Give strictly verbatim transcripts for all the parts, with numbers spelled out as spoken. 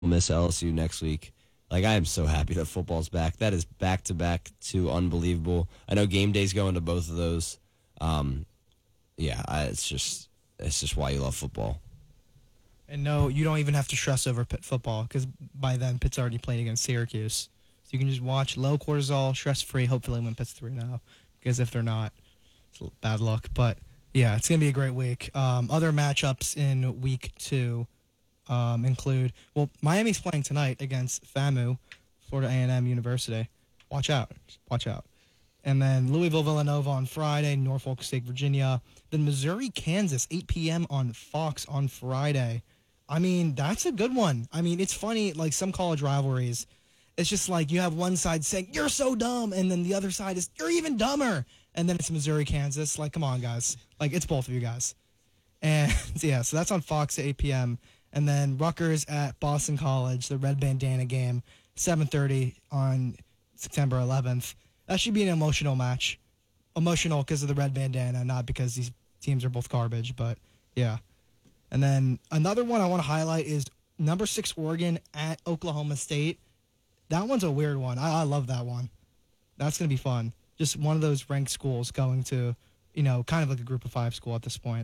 miss L S U next week. Like, I am so happy that football's back. That is back-to-back to unbelievable. I know game day's going to both of those. Um, yeah, I, it's just it's just why you love football. And no, you don't even have to stress over Pitt football because by then Pitt's already playing against Syracuse. So you can just watch low cortisol, stress-free, hopefully win Pitt's three now. Because if they're not, it's bad luck. But, yeah, it's going to be a great week. Um, other matchups in week two. Um, include, well, Miami's playing tonight against FAMU, Florida A and M University. Watch out. Just watch out. And then Louisville, Villanova on Friday, Norfolk State, Virginia. Then Missouri, Kansas, eight p.m. on Fox on Friday. I mean, that's a good one. I mean, it's funny, like some college rivalries, it's just like you have one side saying, you're so dumb, and then the other side is, you're even dumber. And then it's Missouri, Kansas. Like, come on, guys. Like, it's both of you guys. And, yeah, so that's on Fox at eight p.m., and then Rutgers at Boston College, the red bandana game, seven thirty on September eleventh. That should be an emotional match. Emotional because of the red bandana, not because these teams are both garbage, but yeah. And then another one I want to highlight is number six Oregon at Oklahoma State. That one's a weird one. I, I love that one. That's going to be fun. Just one of those ranked schools going to, you know, kind of like a group of five school at this point.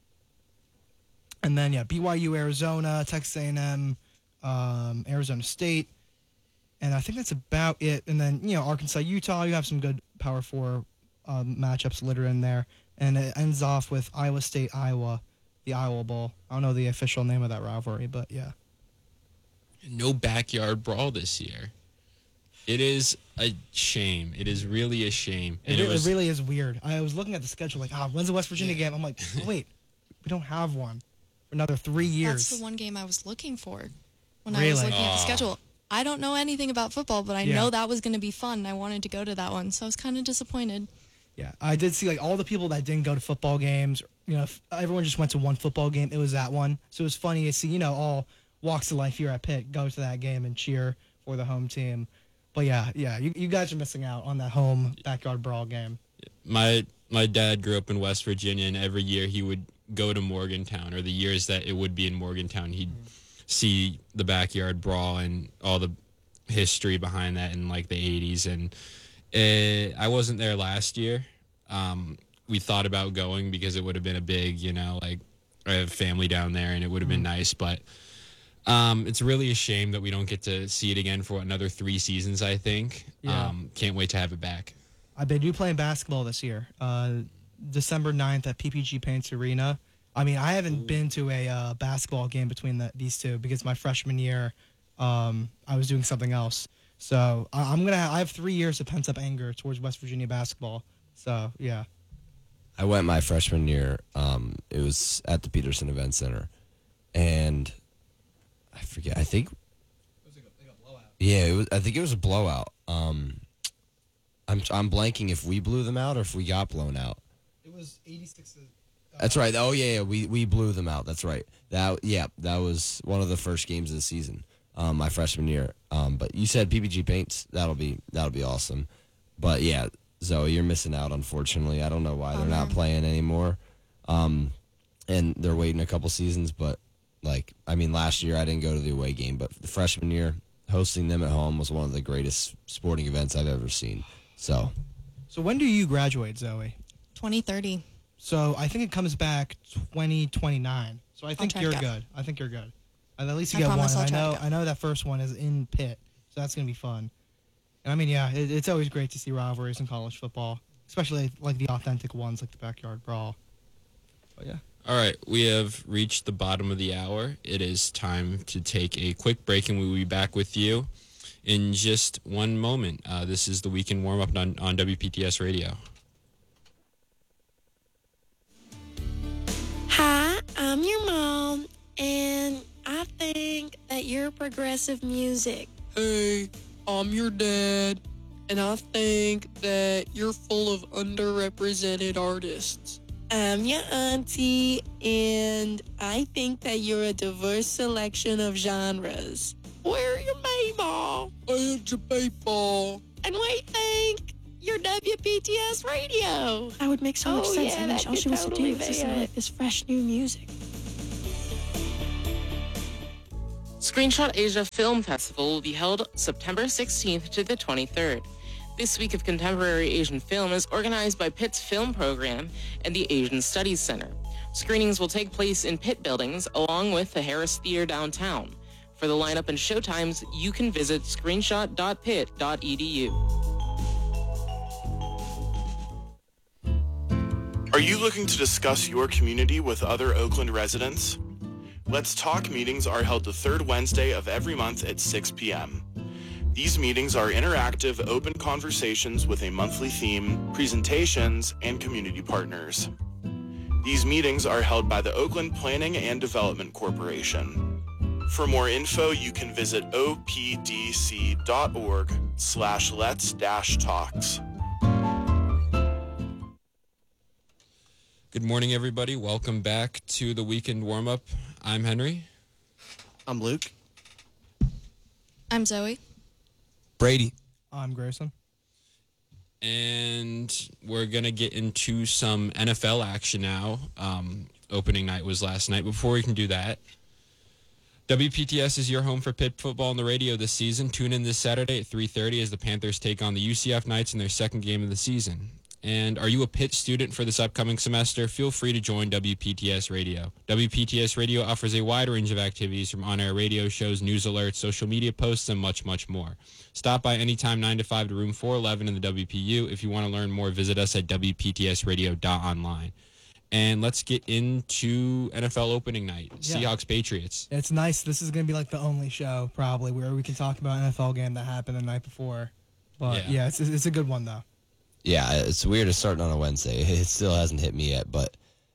And then, yeah, B Y U, Arizona, Texas A and M, um, Arizona State. And I think that's about it. And then, you know, Arkansas, Utah, you have some good Power Four um, matchups littered in there. And it ends off with Iowa State, Iowa, the Iowa Bowl. I don't know the official name of that rivalry, but yeah. No backyard brawl this year. It is a shame. It is really a shame. It, it, was, it really is weird. I was looking at the schedule like, ah, when's the West Virginia yeah. game? I'm like, oh, wait, we don't have one. Another three years. That's the one game I was looking for when really? I was looking Aww. at the schedule. I don't know anything about football, but I yeah. know that was going to be fun. I wanted to go to that one, so I was kind of disappointed. Yeah, I did see like all the people that didn't go to football games. You know, if everyone just went to one football game. It was that one, so it was funny to see. You know, all walks of life here at Pitt go to that game and cheer for the home team. But yeah, yeah, you you guys are missing out on that home backyard brawl game. My my dad grew up in West Virginia, and every year he would go to Morgantown, or the years that it would be in Morgantown, he'd mm-hmm. see the backyard brawl and all the history behind that in like the eighties. And it, I wasn't there last year. Um, we thought about going because it would have been a big, you know, like I have family down there and it would have mm-hmm. been nice. But um, it's really a shame that we don't get to see it again for another three seasons, I think. Yeah. Um, can't wait to have it back. Uh, they do play basketball this year. Uh, December ninth at P P G Paints Arena. I mean, I haven't Ooh. been to a uh, basketball game between the, these two because my freshman year, um, I was doing something else. So I, I'm gonna. Ha- I have three years of pent up anger towards West Virginia basketball. So yeah. I went my freshman year. Um, it was at the Peterson Event Center, and I forget. I think. It was like a, like a blowout. Yeah, it was. I think it was a blowout. Um, I'm I'm blanking if we blew them out or if we got blown out. It was eighty-six. Uh, That's right. Oh yeah, yeah, we we blew them out. That's right. That yeah, that was one of the first games of the season, um, my freshman year. Um, but you said P P G Paints. That'll be that'll be awesome. But yeah, Zoe, you're missing out. Unfortunately, I don't know why they're Oh, not man. playing anymore, um, and they're waiting a couple seasons. But like, I mean, last year I didn't go to the away game, but the freshman year, hosting them at home was one of the greatest sporting events I've ever seen. So, So when do you graduate, Zoe? twenty thirty. So I think it comes back twenty twenty-nine. So I think try to you're go. good. I think you're good. And at least you I get one. promise And I'll I try to know go. I know that first one is in Pitt, so that's gonna be fun. And I mean, yeah, it, it's always great to see rivalries in college football, especially like the authentic ones, like the backyard brawl. But yeah. All right, we have reached the bottom of the hour. It is time to take a quick break, and we will be back with you in just one moment. Uh, this is the weekend warm-up on, on W P T S Radio. Hi, I'm your mom, and I think that you're progressive music. Hey, I'm your dad, and I think that you're full of underrepresented artists. I'm your auntie, and I think that you're a diverse selection of genres. We're your Mayball, I your baseball. and we think you're W P T S Radio. That would make so much Oh, sense. yeah, I wish that all could she wants totally to do is be listen to it. like this fresh new music. Screenshot Asia Film Festival will be held September sixteenth to the twenty-third. This week of contemporary Asian film is organized by Pitt's film program and the Asian Studies Center. Screenings will take place in Pitt buildings along with the Harris Theater downtown. For the lineup and showtimes, you can visit screenshot dot pitt dot e d u. Are you looking to discuss your community with other Oakland residents? Let's Talk meetings are held the third Wednesday of every month at six p.m. These meetings are interactive, open conversations with a monthly theme, presentations, and community partners. These meetings are held by the Oakland Planning and Development Corporation. For more info, you can visit o p d c dot org slash let's dash talks. Good morning, everybody. Welcome back to the weekend warm-up. I'm Henry. I'm Luke. I'm Zoe. Brady. I'm Grayson. And we're going to get into some N F L action now. Um, opening night was last night. Before we can do that, W P T S is your home for Pitt football on the radio this season. Tune in this Saturday at three thirty as the Panthers take on the U C F Knights in their second game of the season. And are you a Pitt student for this upcoming semester? Feel free to join W P T S Radio. W P T S Radio offers a wide range of activities from on-air radio shows, news alerts, social media posts, and much, much more. Stop by anytime nine to five to room four eleven in the W P U. If you want to learn more, visit us at w p t s radio dot online. And let's get into N F L opening night. Yeah. Seahawks Patriots. It's nice. This is going to be like the only show probably where we can talk about an N F L game that happened the night before. But Yeah. yeah, it's, it's a good one though. Yeah, it's weird to start on a Wednesday. It still hasn't hit me yet, but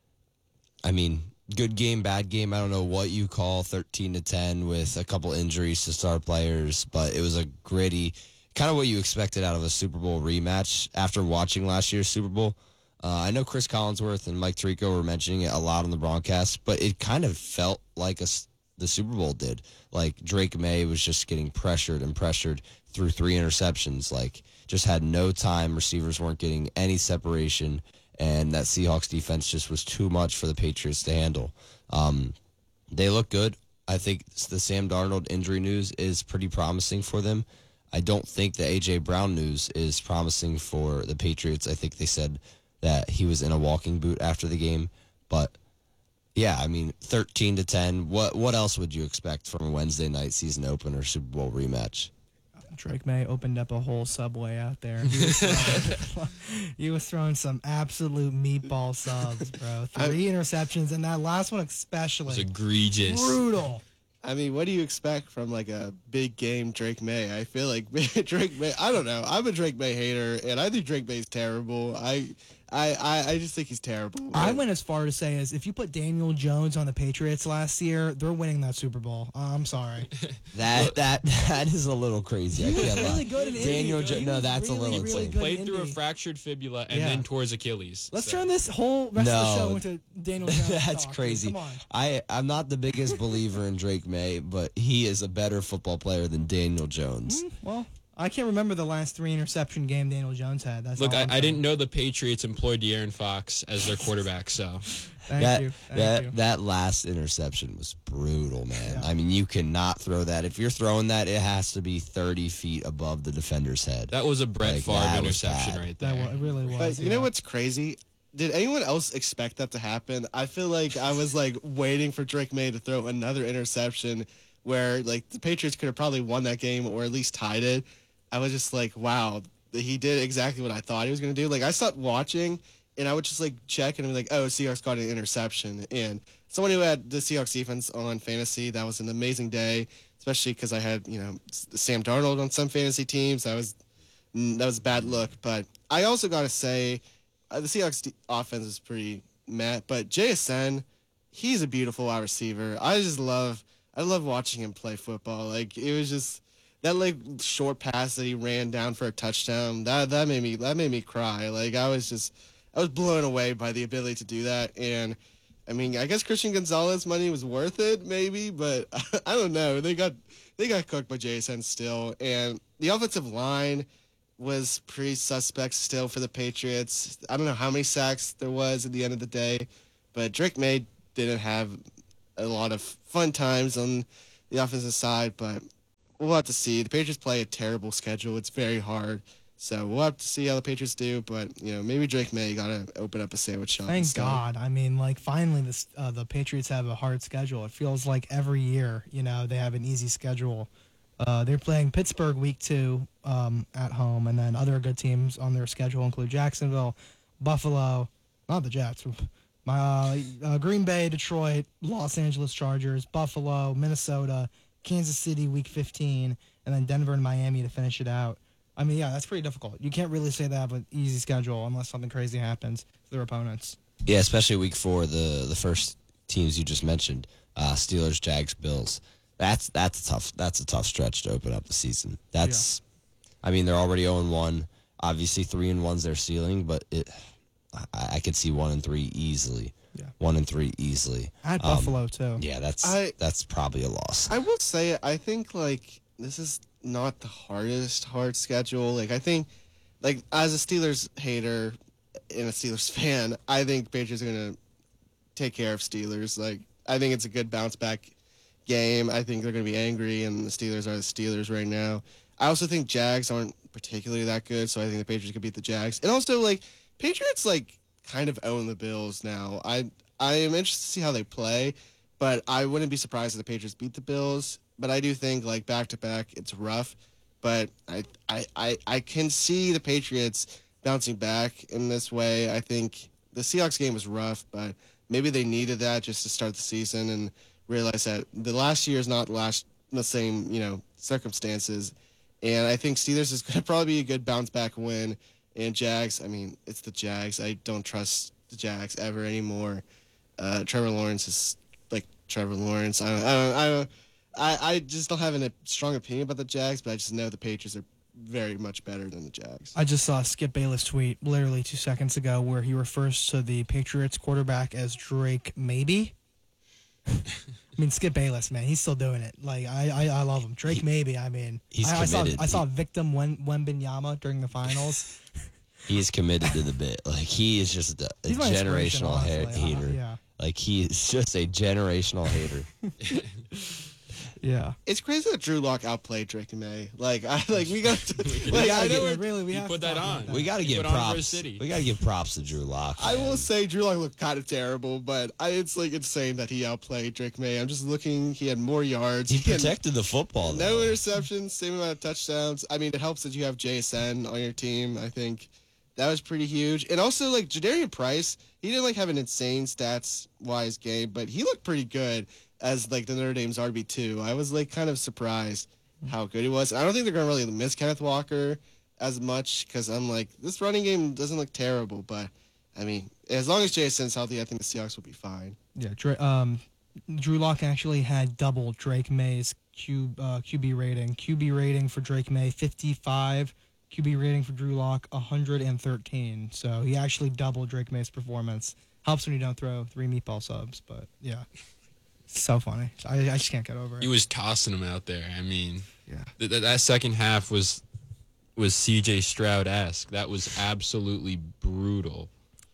I mean, good game, bad game. I don't know what you call thirteen to ten with a couple injuries to star players, but it was a gritty, kind of what you expected out of a Super Bowl rematch after watching last year's Super Bowl. Uh, I know Chris Collinsworth and Mike Tirico were mentioning it a lot on the broadcast, but it kind of felt like a s the Super Bowl did. Like Drake May was just getting pressured and pressured through three interceptions, like just had no time. Receivers weren't getting any separation, and that Seahawks defense just was too much for the Patriots to handle. Um, they look good. I think the Sam Darnold injury news is pretty promising for them. I don't think the A J. Brown news is promising for the Patriots. I think they said that he was in a walking boot after the game, but yeah, I mean, thirteen to ten. What what else would you expect from a Wednesday night season opener Super Bowl rematch? Drake May opened up a whole Subway out there. He was throwing, he was throwing some absolute meatball subs, bro. Three interceptions, and that last one It was especially. egregious. Brutal. I mean, what do you expect from like a big game Drake May? I feel like Drake May. I don't know. I'm a Drake May hater, and I think Drake May's terrible. I, I, I, I just think he's terrible. I went as far to say as if you put Daniel Jones on the Patriots last year, they're winning that Super Bowl. Uh, I'm sorry. That that that is a little crazy. I He was can't really lie. good in Indy, Daniel, bro. Jo- He no, was that's really, a little really insane. good. Played through a Indy. fractured fibula and Yeah. then tore his Achilles. Let's So- turn this whole rest of the show No. into Daniel Jones. That's talk, dude. crazy. Come on. I I'm not the biggest believer in Drake May, but he is a better football player than Daniel Jones. Mm, well, I can't remember the last three interception game Daniel Jones had. That's Look, all I, I'm I saying. didn't know the Patriots employed De'Aaron Fox as their quarterback, so Thank that you. Thank that you. that last interception was brutal, man. Yeah. I mean, you cannot throw that. If you're throwing that, it has to be thirty feet above the defender's head. that was a Brett Like, Favre that was interception bad. right That there. wa- it really was. But you yeah. know what's crazy? Did anyone else expect that to happen? I feel like I was like waiting for Drake May to throw another interception where like the Patriots could have probably won that game or at least tied it. I was just like, wow, he did exactly what I thought he was going to do. Like I stopped watching and I would just like check and be like, oh, Seahawks got an interception. And someone who had the Seahawks defense on fantasy, that was an amazing day, especially because I had, you know, Sam Darnold on some fantasy teams. That was that was a bad look. But I also got to say, uh, the Seahawks de- offense is pretty meh. But J S N, he's a beautiful wide receiver. I just love, I love watching him play football. Like it was just that like short pass that he ran down for a touchdown. That that made me that made me cry. Like I was just, I was blown away by the ability to do that. And I mean, I guess Christian Gonzalez money was worth it, maybe, but I don't know. They got they got cooked by J S N still, and the offensive line was pretty suspect still for the Patriots. I don't know how many sacks there was at the end of the day, but Drake May didn't have a lot of fun times on the offensive side, but we'll have to see. The Patriots play a terrible schedule. It's very hard. So we'll have to see how the Patriots do, but you know maybe Drake May got to open up a sandwich shop. Thank instead. God. I mean, like finally, this uh, the Patriots have a hard schedule. It feels like every year, you know, they have an easy schedule. Uh, they're playing Pittsburgh week two um, at home, and then other good teams on their schedule include Jacksonville, Buffalo, not the Jets, my uh, uh, Green Bay, Detroit, Los Angeles Chargers, Buffalo, Minnesota, Kansas City week fifteen, and then Denver and Miami to finish it out. I mean, yeah, that's pretty difficult. You can't really say they have an easy schedule unless something crazy happens to their opponents. Yeah, especially week four, the the first teams you just mentioned, uh, Steelers, Jags, Bills. That's that's a tough that's a tough stretch to open up the season. That's, yeah. I mean, they're already zero and one. Obviously, three and one's their ceiling, but it, I, I could see one and three easily. Yeah, one and three easily. At um, Buffalo too. Yeah, that's I, that's probably a loss. I will say, I think like this is not the hardest hard schedule. Like I think, like as a Steelers hater and a Steelers fan, I think Patriots are gonna take care of Steelers. Like I think it's a good bounce back game. I think they're gonna be angry, and the Steelers are the Steelers right now. I also think Jags aren't particularly that good, so I think the Patriots could beat the Jags. And also like Patriots like kind of own the Bills now. I I am interested to see how they play, but I wouldn't be surprised if the Patriots beat the Bills. But I do think, like, back-to-back, it's rough. But I, I, I, I can see the Patriots bouncing back in this way. I think the Seahawks game was rough, but maybe they needed that just to start the season and realize that the last year is not the last the same, you know, circumstances. And I think Steelers is going to probably be a good bounce-back win. And Jags, I mean, it's the Jags. I don't trust the Jags ever anymore. Uh, Trevor Lawrence is like Trevor Lawrence. I don't, I don't, I don't I, I just don't have a strong opinion about the Jags, but I just know the Patriots are very much better than the Jags. I just saw Skip Bayless tweet literally two seconds ago where he refers to the Patriots quarterback as Drake Maybe. I mean, Skip Bayless, man, he's still doing it. Like I, I, I love him. Drake he, Maybe. I mean, he's I, I saw committed. I saw Victim Wembanyama during the finals. He's committed to the bit. Like he is just a, a generational ha- hater. Uh, yeah. Like he is just a generational hater. Yeah, it's crazy that Drew Lock outplayed Drake May. Like, I like we got to, we like, gotta I know get, really we have put to that on. We got to give props. We got to give props to Drew Lock. I will say Drew Lock looked kind of terrible, but I, it's like insane that he outplayed Drake May. I'm just looking; he had more yards. He, he protected the football. No though. interceptions, same amount of touchdowns. I mean, it helps that you have J S N on your team. I think that was pretty huge. And also, like Jadarian Price, he didn't like have an insane stats wise game, but he looked pretty good as like the Notre Dame's R B two. I was like kind of surprised how good he was. I don't think they're going to really miss Kenneth Walker as much because I'm like, this running game doesn't look terrible, but I mean, as long as J S N's healthy, I think the Seahawks will be fine. Yeah, Dre, um, Drew Lock actually had double Drake May's Q, uh, Q B rating. Q B rating for Drake May, fifty-five. Q B rating for Drew Lock, one hundred thirteen. So he actually doubled Drake May's performance. Helps when you don't throw three meatball subs, but yeah. So funny. I, I just can't get over it. He was tossing them out there. I mean, yeah. Th- th- that second half was was C J Stroud-esque. That was absolutely brutal.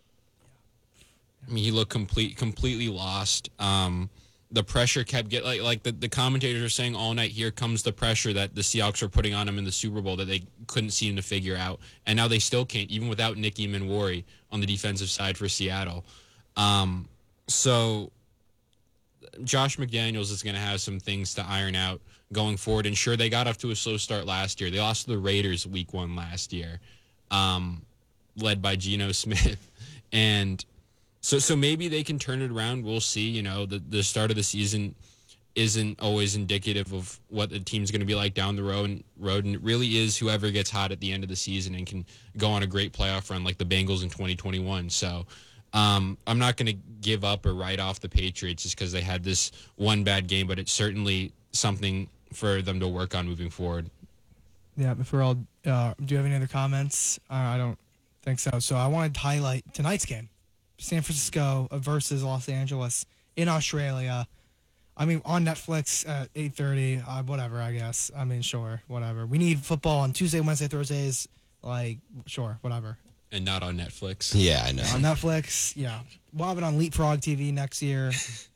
I mean, he looked complete, completely lost. Um, the pressure kept get like like the, the commentators were saying all night. Here comes the pressure that the Seahawks were putting on him in the Super Bowl that they couldn't seem to figure out, and now they still can't, even without Nicky Manwari on the defensive side for Seattle. Um, so. Josh McDaniels is going to have some things to iron out going forward. And sure, they got off to a slow start last year. They lost to the Raiders week one last year, um, led by Geno Smith. And so so maybe they can turn it around. We'll see. You know, the, the start of the season isn't always indicative of what the team's going to be like down the road, road. And it really is whoever gets hot at the end of the season and can go on a great playoff run like the Bengals in twenty twenty-one. So Um, I'm not going to give up or write off the Patriots just because they had this one bad game, but it's certainly something for them to work on moving forward. Yeah, if we're all, uh, do you have any other comments? Uh, I don't think so. So I wanted to highlight tonight's game, San Francisco versus Los Angeles in Australia. I mean, on Netflix at eight thirty, uh, whatever, I guess. I mean, sure, whatever. We need football on Tuesday, Wednesday, Thursdays. Like, sure, whatever. And not on Netflix. Yeah, I know. On Netflix, yeah. We'll have it on Leapfrog T V next year.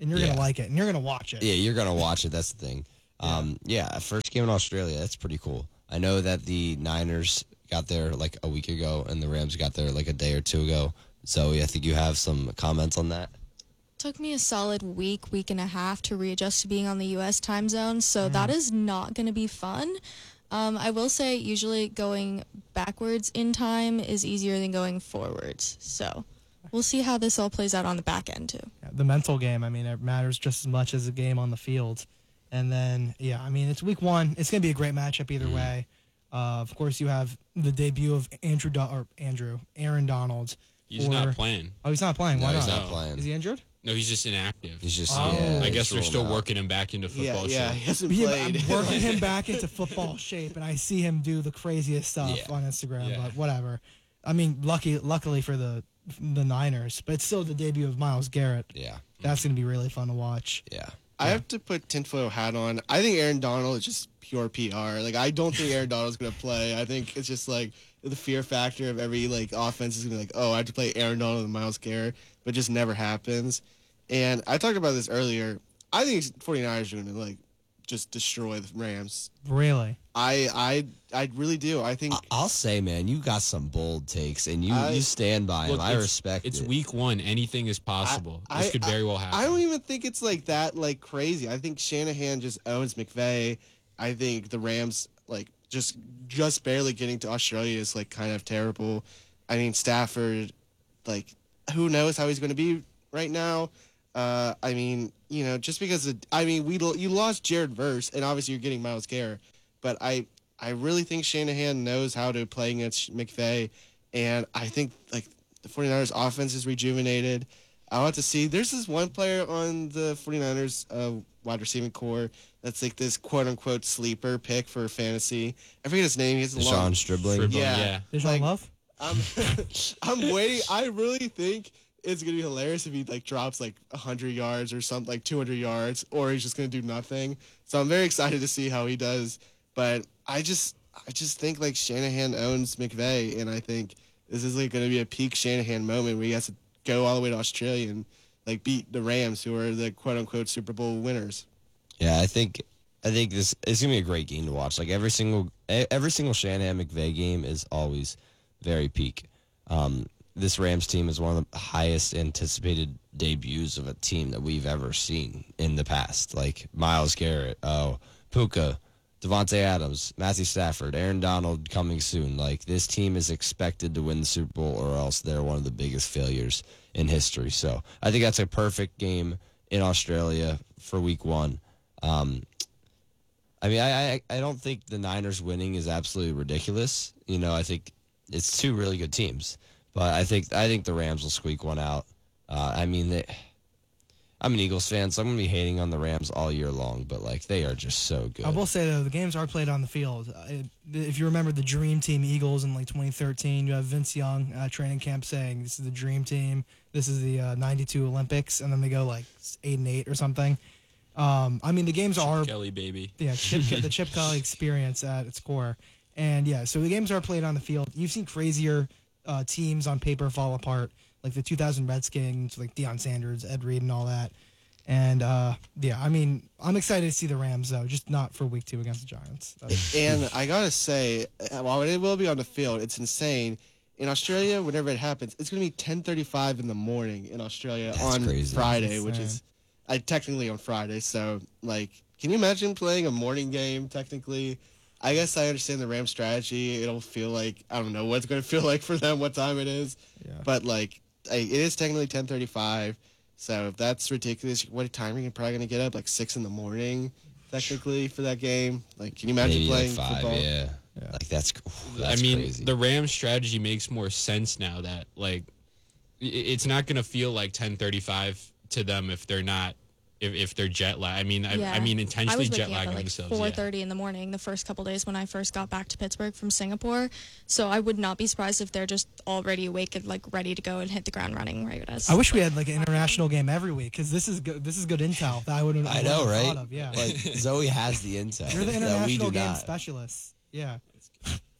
and you're Yeah. gonna like it, and you're gonna watch it. Yeah, you're gonna watch it. That's the thing. Um, yeah, first game in Australia. That's pretty cool. I know that the Niners got there like a week ago, and the Rams got there like a day or two ago. Zoe, I think you have some comments on that. Took me a solid week, week and a half to readjust to being on the U S time zone, so that is not going to be fun. Um, I will say usually going backwards in time is easier than going forwards. So we'll see how this all plays out on the back end, too. Yeah, the mental game, I mean, it matters just as much as the game on the field. And then, yeah, I mean, it's week one. It's going to be a great matchup either Mm. way. Uh, of course, you have the debut of Andrew, Do- or Andrew, Aaron Donald. He's for- not playing. Oh, he's not playing. No, Why he's not? not playing. Is he injured? No, he's just inactive. He's just. Oh. Yeah, I just guess they're ruled still out. working him back into Yeah, football yeah, shape. he hasn't Yeah, played. I'm working him back into football shape, and I see him do the craziest stuff Yeah. on Instagram. Yeah. But whatever. I mean, lucky, luckily for the the Niners, but it's still the debut of Myles Garrett. Yeah, That's going to be really fun to watch. yeah. I have to put tinfoil hat on. I think Aaron Donald is just pure P R. Like, I don't think Aaron Donald's gonna play. I think it's just like the fear factor of every like offense is gonna be like, oh, I have to play Aaron Donald and Myles Garrett, but it just never happens. And I talked about this earlier. I think 49ers are gonna like just destroy the Rams. Really? I I I really do. I think I- I'll say, man, you got some bold takes, and you, I- you stand by them. Look, I it's- respect It's it. week one. Anything is possible. I- this could I- very well happen. I don't even think it's like that like crazy. I think Shanahan just owns McVay. I think the Rams like just just barely getting to Australia is like kind of terrible. I mean Stafford, like who knows how he's going to be right now. Uh, I mean, you know, just because of, I mean we lo- you lost Jared Verse and obviously you're getting Myles Garrett, but I I really think Shanahan knows how to play against McVay, and I think like the 49ers offense is rejuvenated. I want to see. There's this one player on the 49ers uh, wide receiving core that's like this quote unquote sleeper pick for fantasy. I forget his name. He's a Deshaun long. Stribling. Stribling, Yeah. yeah. Deshaun Like- Love? I'm I'm waiting. I really think it's gonna be hilarious if he like drops like one hundred yards or something, like two hundred yards, or he's just gonna do nothing. So I'm very excited to see how he does. But I just I just think like Shanahan owns McVay, and I think this is like gonna be a peak Shanahan moment where he has to go all the way to Australia and like beat the Rams, who are the quote unquote Super Bowl winners. Yeah, I think I think this it's gonna be a great game to watch. Like every single e- every single Shanahan McVay game is always very peak. Um, this Rams team is one of the highest anticipated debuts of a team that we've ever seen in the past. Like Myles Garrett, oh Puka, Devontae Adams, Matthew Stafford, Aaron Donald coming soon. Like this team is expected to win the Super Bowl, or else they're one of the biggest failures in history. So I think that's a perfect game in Australia for Week One. Um, I mean, I, I I don't think the Niners winning is absolutely ridiculous. You know, I think it's two really good teams, but I think I think the Rams will squeak one out. Uh, I mean, they, I'm an Eagles fan, so I'm gonna be hating on the Rams all year long, but like they are just so good. I will say though, the games are played on the field. Uh, If you remember the Dream Team Eagles in like twenty thirteen, you have Vince Young uh, training camp saying this is the Dream Team, this is the uh, ninety-two Olympics, and then they go like eight and eight or something. Um, I mean, the games are Kelly, baby. yeah, Chip, the Chip Kelly experience at its core, and yeah, so the games are played on the field. You've seen crazier uh, teams on paper fall apart, like the two thousand Redskins, like Deion Sanders, Ed Reed, and all that. And uh, yeah, I mean, I'm excited to see the Rams though, just not for Week Two against the Giants. That's- And I gotta say, uh, while it will be on the field, it's insane. In Australia, whenever it happens, it's gonna be ten thirty-five in the morning in Australia That's on crazy. Friday, That's which insane. is I technically on Friday. So like, can you imagine playing a morning game? Technically, I guess I understand the Rams strategy. It'll feel like I don't know what it's gonna feel like for them, what time it is, Yeah. but like I, it is technically ten thirty-five. So if that's ridiculous, what time are you probably gonna get up? Like six in the morning, technically for that game. Like, can you imagine Maybe like playing five, football? yeah. Yeah. Like that's, ooh, I that's mean, crazy. the Rams strategy makes more sense now that like i- it's not gonna feel like ten thirty-five to them if they're not if, if they're jet lag. I mean, I, Yeah. I mean I intentionally was jet waking up lagging at like themselves. four yeah. thirty in the morning the first couple days when I first got back to Pittsburgh from Singapore. So I would not be surprised if they're just already awake and like ready to go and hit the ground running right as. I wish we had like an international game every week because this is good. This is good intel that I would. I know, right? Of, yeah, Like Zoe has the intel you're the that we international do game not. specialist. Yeah.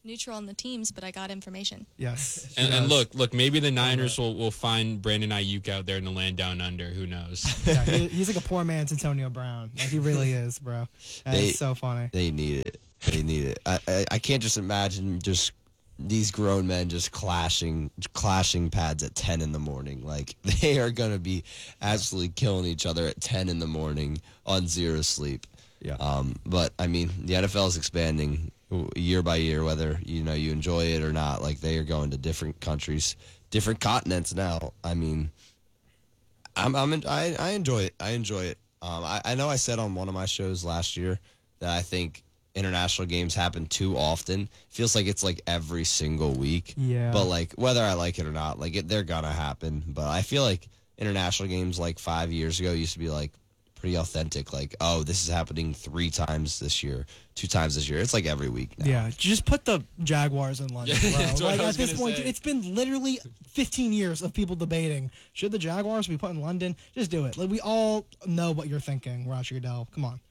neutral on the teams, but I got information. Yes. And, she and does. look, look, maybe the Niners will, will find Brandon Ayuk out there in the land down under. Who knows? Yeah, he, he's like a poor man's Antonio Brown. Like, he really is, bro. And They- it's so funny. They need it. They need it. I, I I can't just imagine just these grown men just clashing clashing pads at ten in the morning. Like they are gonna be absolutely killing each other at ten in the morning on zero sleep. Yeah. Um. But I mean, the N F L is expanding year by year, whether you know you enjoy it or not. Like they are going to different countries, different continents now. I mean, I'm I'm in, I I enjoy it. I enjoy it. Um. I I know I said on one of my shows last year that I think international games happen too often. Feels like it's like every single week. Yeah. But like whether I like it or not, like it, they're gonna happen. But I feel like international games like five years ago used to be like pretty authentic. Like, oh, this is happening three times this year, two times this year. It's like every week now. Yeah, just put the Jaguars in London, Yeah, bro. that's what Like I at was this gonna point, say. it's been literally fifteen years of people debating should the Jaguars be put in London. Just do it. Like we all know what you're thinking, Roger Goodell. Come on.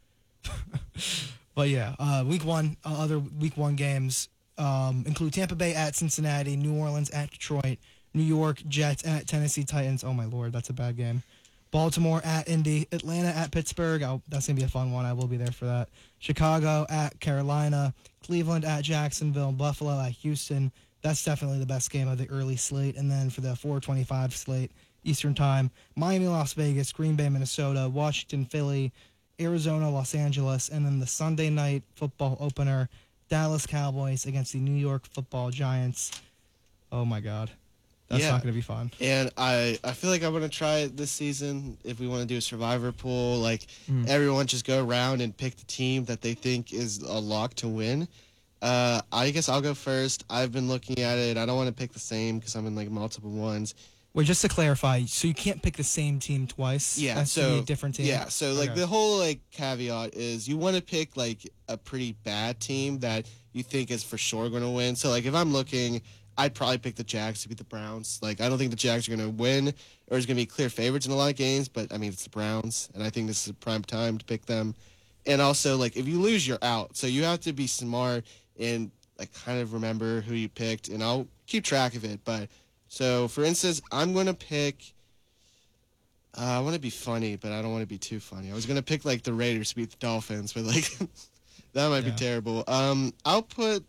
But yeah, uh, week one, uh, other week one games um, include Tampa Bay at Cincinnati, New Orleans at Detroit, New York Jets at Tennessee Titans. Oh my lord, that's a bad game. Baltimore at Indy, Atlanta at Pittsburgh. Oh, that's gonna be a fun one. I will be there for that. Chicago at Carolina, Cleveland at Jacksonville, Buffalo at Houston. That's definitely the best game of the early slate. And then for the four twenty-five slate Eastern Time, Miami, Las Vegas, Green Bay, Minnesota, Washington, Philly, Arizona, Los Angeles, and then the Sunday night football opener, Dallas Cowboys against the New York Football Giants. Oh my God, that's Yeah. not gonna be fun. And I, I feel like I want to try it this season. If we want to do a survivor pool, like Mm. everyone just go around and pick the team that they think is a lock to win. Uh, I guess I'll go first. I've been looking at it. I don't want to pick the same because I'm in like multiple ones. Wait, just to clarify, so you can't pick the same team twice? Yeah, It has to so be a different team. Yeah, so like Okay. the whole like caveat is you want to pick like a pretty bad team that you think is for sure going to win. So like if I'm looking, I'd probably pick the Jags to beat the Browns. Like I don't think the Jags are going to win or is going to be clear favorites in a lot of games, but I mean it's the Browns, and I think this is a prime time to pick them. And also like if you lose, you're out. So you have to be smart and like kind of remember who you picked, and I'll keep track of it. But so for instance, I'm going to pick. Uh, I want to be funny, but I don't want to be too funny. I was gonna pick like the Raiders to beat the Dolphins, but like that might Yeah. be terrible. Um, I'll put.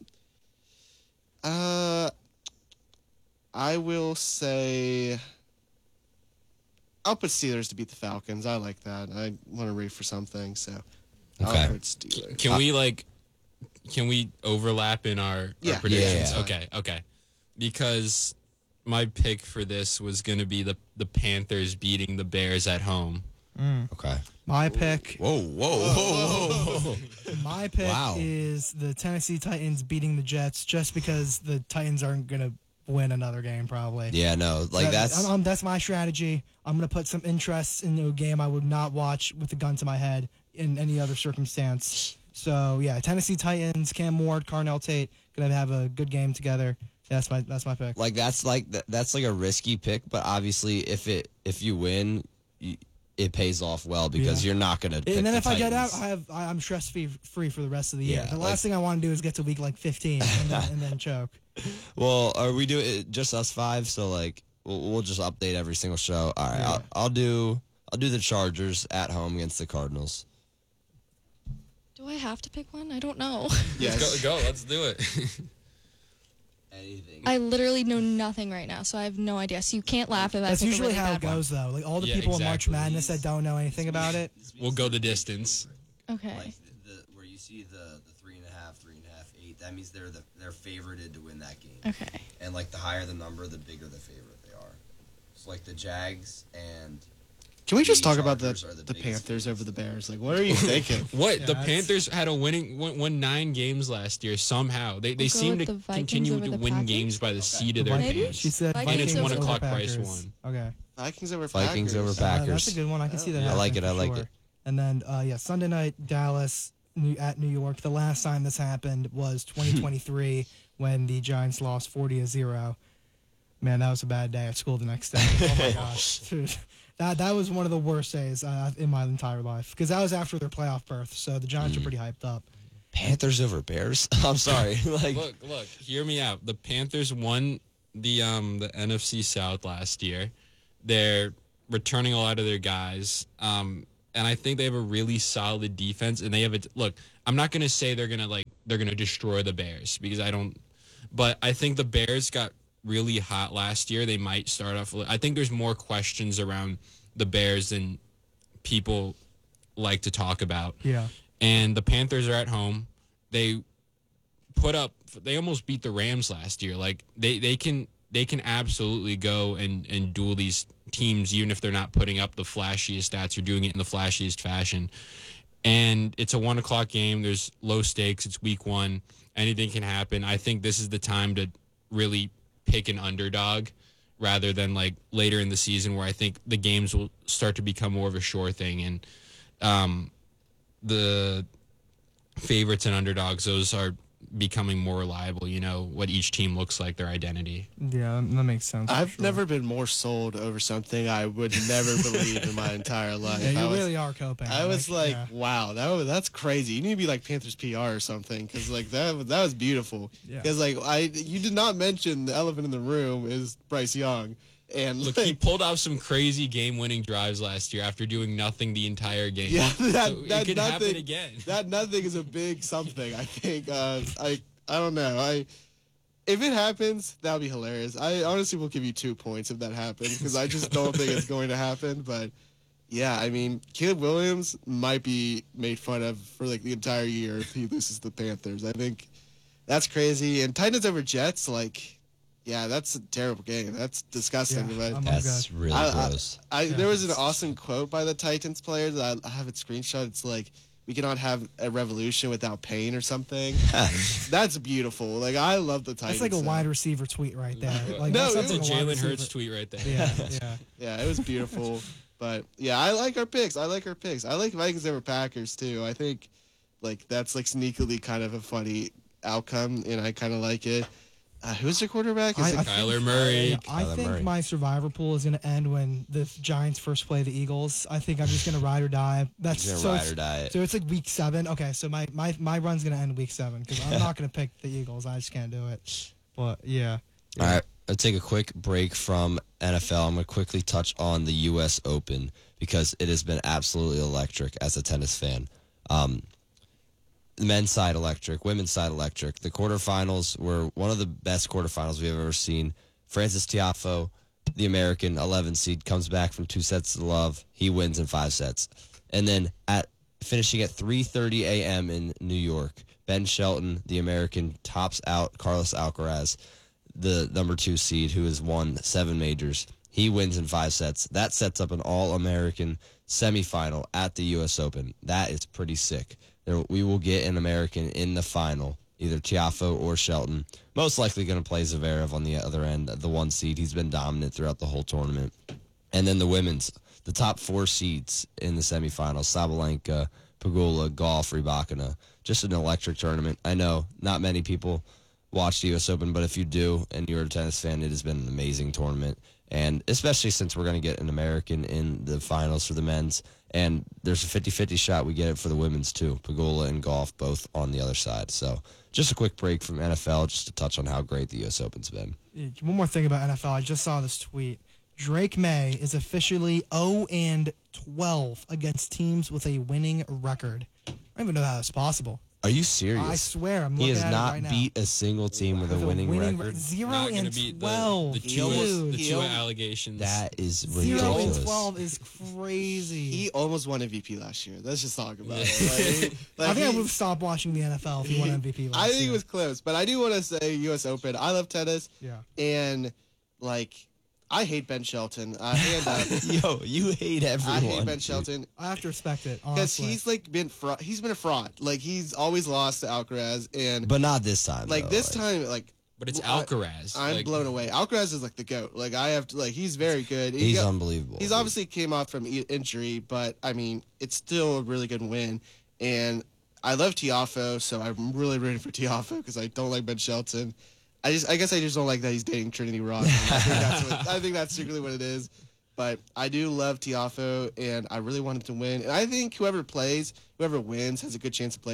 Uh, I will say. I'll put Steelers to beat the Falcons. I like that. I want to root for something, so Okay. I'll put Steelers. Can we like? Can we overlap in our, Yeah. our predictions? Yeah. Okay, okay. Because my pick for this was going to be the the Panthers beating the Bears at home. Okay. My pick, Whoa, whoa, whoa, whoa, whoa. my pick Wow. is the Tennessee Titans beating the Jets, just because the Titans aren't gonna win another game probably. Yeah, no, like That- that's I'm- I'm- that's my strategy. I'm gonna put some interest into a game I would not watch with a gun to my head in any other circumstance. So yeah, Tennessee Titans, Cam Ward, Carnell Tate gonna have a good game together. That's my that's my pick. like that's like that, that's like a risky pick, but obviously if it if you win, you, it pays off well because Yeah. you're not gonna. Pick And then the if I get out, Titans. I have I- I'm stress free free for the rest of the year. Yeah, the like- last thing I want to do is get to week like fifteen and then, and then choke. Well, are we doing it just us five? So like we'll, we'll just update every single show. All right, Yeah. I'll, I'll do I'll do the Chargers at home against the Cardinals. Do I have to pick one? I don't know. Yes. Go, go, let's do it. Anything. I literally know nothing right now, so I have no idea. So you can't laugh if I That's pick a usually really how it bad one. goes though. Like all the Yeah, people in March exactly. Madness that don't know anything about it. We'll go the distance. Okay. Like the, where you see the, the three and a half, three and a half, eight. That means they're the they're favorited to win that game. Okay. And like the higher the number, the bigger the favorite they are. So like the Jags and Can we just The talk about the Chargers are the the biggest Panthers over the Bears? Like, what are you thinking? What Yeah, the that's- Panthers had a winning won, won nine games last year somehow. They they We'll go seem with to the Vikings continue over to the win Packers? games by the seat of their Maybe? pants. She said Vikings Vikings, And it's over one o'clock price Packers. one. Okay. Vikings over Vikings Packers. over Uh, Packers. that's a good one. I can see that. Yeah, I like happening it, I for like sure. it. And then, uh, yeah, Sunday night, Dallas New, at New York. The last time this happened was twenty twenty-three when the Giants lost forty to zero. Man, that was a bad day at school the next day. Oh my gosh, dude, that that was one of the worst days uh, in my entire life because that was after their playoff berth. So the Giants were pretty hyped up. Panthers over Bears. I'm sorry. like, Look, look, hear me out. The Panthers won the um the N F C South last year. They're returning a lot of their guys. Um, and I think they have a really solid defense. And they have a look. I'm not gonna say they're gonna like they're gonna destroy the Bears because I don't. But I think the Bears got really hot last year. They might start off. I think there's more questions around the Bears than people like to talk about. Yeah. And the Panthers are at home. They put up. They almost beat the Rams last year. Like they, they can they can absolutely go and, and duel these teams, even if they're not putting up the flashiest stats or doing it in the flashiest fashion. And it's a one o'clock game. There's low stakes. It's week one. Anything can happen. I think this is the time to really pick an underdog rather than like later in the season where I think the games will start to become more of a sure thing. And um, the favorites and underdogs, those are becoming more reliable, you know, what each team looks like, their identity. Yeah, that makes sense. for I've sure. never been more sold over something I would never believe in my entire life. Yeah, you I was, really are coping. I was like, yeah. wow, that was, that's crazy. You need to be like Panthers P R or something, because like that was- that was beautiful. Yeah. Because like I, you did not mention the elephant in the room is Bryce Young, and Look, like, he pulled off some crazy game-winning drives last year after doing nothing the entire game. yeah, that, So that it could nothing happen again. that nothing is a big something. I think. Uh, I I don't know. I if it happens, that'll be hilarious. I honestly will give you two points if that happens because I just don't think it's going to happen. But yeah, I mean, Caleb Williams might be made fun of for like the entire year if he loses the Panthers. I think that's crazy. And Titans over Jets, like, yeah, that's a terrible game. That's disgusting. Yeah, but I'm- that's good. really I- I- gross. I, Yeah, there was an it's- awesome quote by the Titans player that I, I have it screenshot. It's like, we cannot have a revolution without pain or something. That's beautiful. Like, I love the Titans. That's like a so- wide receiver tweet right there. Like, No, that's it That's a something a wide Jalen receiver- Hurts tweet right there. Yeah, yeah. Yeah, it was beautiful. But, yeah, I like our picks. I like our picks. I like Vikings over Packers, too. I think, like, that's, like, sneakily kind of a funny outcome, and I kind of like it. Uh, who's the quarterback? Is I- it I Kyler think- Murray. Yeah, I Kyler think Murray. my survivor pool is going to end when the Giants first play the Eagles. I think I'm just going to ride or die. That's You're so gonna it's- ride or die. So it's like week seven. Okay, so my my, my run's going to end week seven because I'm not going to pick the Eagles. I just can't do it. But yeah. All right, I'll take a quick break from N F L. I'm going to quickly touch on the U S Open because it has been absolutely electric as a tennis fan. Um, the men's side electric, women's side electric. The quarterfinals were one of the best quarterfinals we've ever seen. Francis Tiafoe, the American eleven seed, comes back from two sets to love. He wins in five sets. And then at finishing at three thirty a.m. in New York, Ben Shelton, the American, tops out Carlos Alcaraz, the number two seed, who has won seven majors. He wins in five sets. That sets up an all-American semifinal at the U S Open. That is pretty sick. There, we will get an American in the final, either Tiafoe or Shelton. Most likely going to play Zverev on the other end, the one seed. He's been dominant throughout the whole tournament. And then the women's, the top four seeds in the semifinals, Sabalenka, Pagula, Golf, Rybakina. Just an electric tournament. I know not many people watch the U S Open, but if you do and you're a tennis fan, it has been an amazing tournament. And especially since we're going to get an American in the finals for the men's. And there's a fifty-fifty shot we get it for the women's too. Pagula and Golf both on the other side. So just a quick break from N F L just to touch on how great the U S Open's been. One more thing about N F L. I just saw this tweet. Drake May is officially oh and twelve against teams with a winning record. I don't even know how that's possible. Are you serious? I swear, I'm he looking has at not it right now. beat a single team with a With winning, record. Zero Not going to and beat the, twelve. the He Tua, almost- the he Tua almost- allegations. That is Zero ridiculous. and twelve is crazy. He almost won M V P last year. Let's just talk about it. Like, like I think I he- would have stopped watching the N F L if he won M V P last I think year. it was close, but I do want to say U S Open. I love tennis, Yeah. and like I hate Ben Shelton. Uh, hand up. Yo, you hate I everyone. hate Ben dude. Shelton I have to respect it, because honestly. he's like been fra- he's been a fraud. Like he's always lost to Alcaraz, and But not this time. like though. this time, like but it's I- Alcaraz. I'm like, blown away. Alcaraz is like the goat. Like I have to like he's very good. He He's got- unbelievable. He's obviously came off from i- injury, but I mean, it's still a really good win. And I love Tiafoe, so I'm really rooting for Tiafoe because I don't like Ben Shelton. I just, I guess I just don't like that he's dating Trinity Rodman. I think that's what, I think that's secretly what it is. But I do love Tiafoe, and I really want him to win. And I think whoever plays, whoever wins, has a good chance to play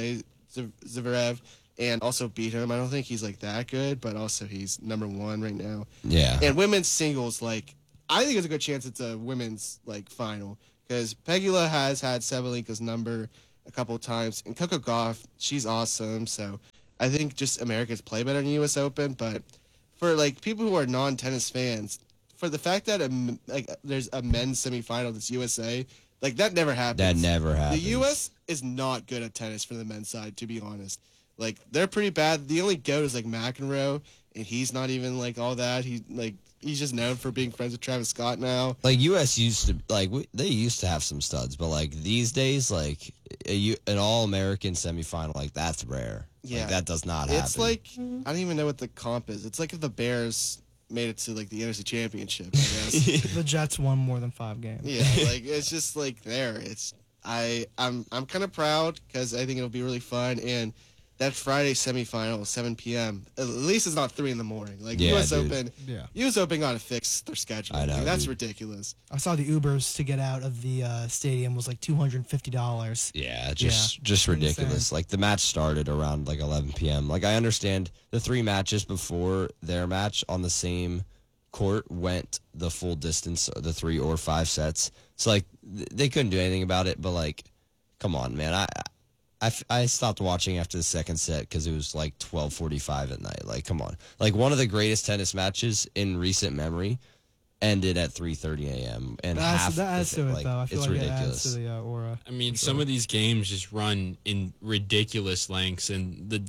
Zv- Zverev and also beat him. I don't think he's like that good, but also he's number one right now. Yeah. And women's singles, like I think there's a good chance it's a women's like final because Pegula has had Sabalenka's number a couple of times, and Coco Gauff, she's awesome. So I think just Americans play better in the U S Open, but for like people who are non-tennis fans, for the fact that a, m- like there's a men's semifinal that's U S A, like that never happens. That never happens. The U S is not good at tennis for the men's side, to be honest. Like they're pretty bad. The only goat is like McEnroe, and he's not even like all that. He like he's just known for being friends with Travis Scott now. Like U S used to like we, they used to have some studs, but like these days, like a, U- an all-American semifinal, like that's rare. Yeah, like, that does not happen. It's like I don't even know what the comp is. It's like if the Bears made it to like the N F C Championship, I guess. The Jets won more than five games. Yeah, like it's just like there. It's I I'm I'm kind of proud because I think it'll be really fun and. That Friday semifinal, seven p.m. At least it's not three in the morning. Like Yeah, U S dude. Open, Yeah. U S Open got to fix their schedule. I know, Like, that's dude. ridiculous. I saw the Ubers to get out of the uh, stadium was like two hundred fifty dollars. Yeah, just just Insane. ridiculous. Like the match started around like eleven p.m. Like I understand the three matches before their match on the same court went the full distance, the three or five sets. So like th- they couldn't do anything about it. But like, come on, man. I I, f- I stopped watching after the second set because it was like twelve forty-five at night. Like, come on. Like one of the greatest tennis matches in recent memory ended at three thirty a.m. and That adds, half that adds the, to it, like, though. I feel it's like ridiculous. it adds to the uh, aura. I mean, some of these games just run in ridiculous lengths, and the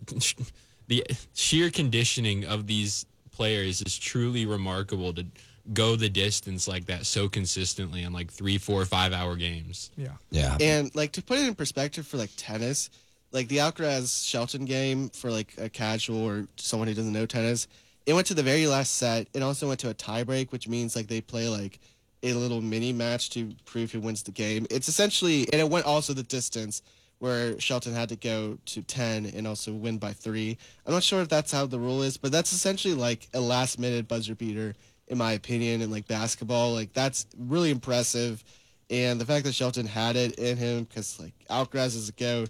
the sheer conditioning of these players is truly remarkable to go the distance like that so consistently in like three, four, five hour games. Yeah. Yeah. And like to put it in perspective for like tennis, like the Alcaraz Shelton game for like a casual or someone who doesn't know tennis, it went to the very last set. It also went to a tiebreak, which means like they play like a little mini match to prove who wins the game. It's essentially, and it went also the distance where Shelton had to go to ten and also win by three. I'm not sure if that's how the rule is, but that's essentially like a last minute buzzer beater, in my opinion, in like basketball. Like that's really impressive. And the fact that Shelton had it in him, because like Alcaraz is a GOAT,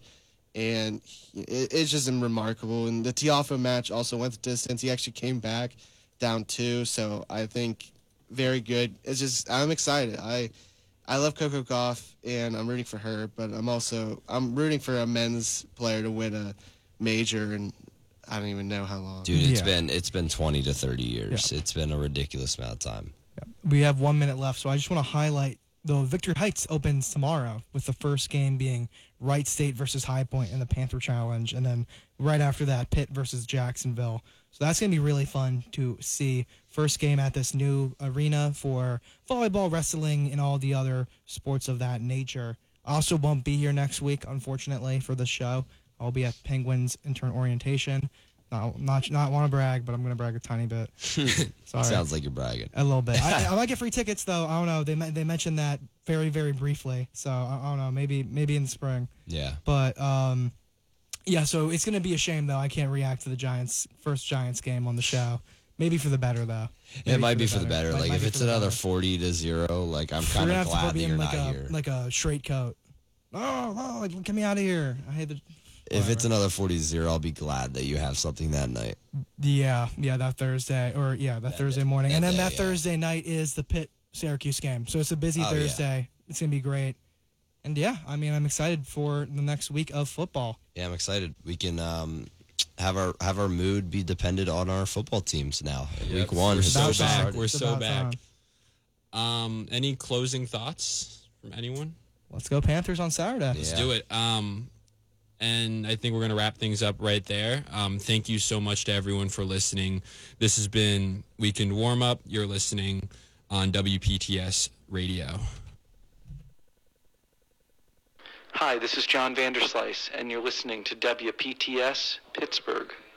and he, it, it's just remarkable. And the Tiafoe match also went the distance. He actually came back down two, so I think very good. It's just I'm excited. I I love Coco Gauff, and I'm rooting for her, but I'm also I'm rooting for a men's player to win a major, and I don't even know how long. Dude, it's Yeah. been it's been twenty to thirty years. It's been a ridiculous amount of time. We have one minute left, so I just want to highlight the Victory Heights opens tomorrow with the first game being Wright State versus High Point in the Panther Challenge, and then right after that, Pitt versus Jacksonville. So that's going to be really fun to see. First game at this new arena for volleyball, wrestling, and all the other sports of that nature. I also won't be here next week, unfortunately, for the show. I'll be at Penguins intern orientation. Not not not want to brag, but I'm going to brag a tiny bit. Sorry. Sounds like you're bragging. A little bit. I, I might get free tickets though. I don't know. They men- they mentioned that very very briefly. So I, I don't know. Maybe maybe in the spring. Yeah. But um, yeah. So it's gonna be a shame though. I can't react to the Giants first Giants game on the show. Maybe for the better though. It Maybe might be for the better. Might- Like might if be it's for the another better. forty to zero, like I'm We're kind gonna of have to glad put that me you're in not like a here. like a straight coat. Oh, oh, like, get me out of here. I hate the. If it's whatever. another forty to zero, I'll be glad that you have something that night. Yeah, yeah, that Thursday, or yeah, that Thursday morning, that and then day, that yeah. Thursday night is the Pitt Syracuse game. So it's a busy Oh, yeah. Thursday. It's gonna be great, and yeah, I mean, I'm excited for the next week of football. Yeah, I'm excited. We can um, have our have our mood be dependent on our football teams now. Week one We're has so About just back. time. started. We're It's so about back. time. Um, any closing thoughts from anyone? Let's go Panthers on Saturday. Let's Yeah. do it. Um, and I think we're going to wrap things up right there. Um, thank you so much to everyone for listening. This has been Weekend Warm Up. You're listening on W P T S Radio. Hi, this is John Vanderslice, and you're listening to W P T S Pittsburgh.